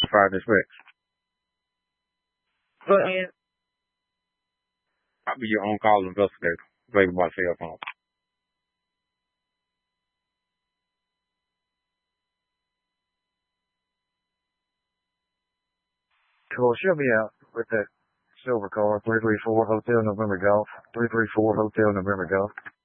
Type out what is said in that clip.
classified as Rex. But I'll be your on-call investigator. Available by cell phone. Cool. She'll be out with that silver car, 334 Hotel November Golf. 334 Hotel November Golf.